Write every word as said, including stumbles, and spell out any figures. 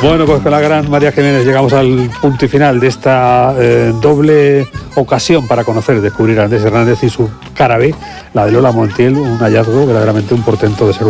Bueno, pues con la gran María Jiménez llegamos al punto y final de esta eh, doble ocasión para conocer y descubrir a Andrés Hernández y su cara B, la de Lola Montiel, un hallazgo verdaderamente un portento de ser humano.